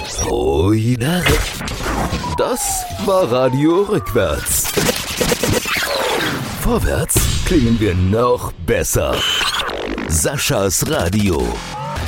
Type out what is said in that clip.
Ui, das war Radio Rückwärts. Vorwärts klingen wir noch besser. Saschas Radio.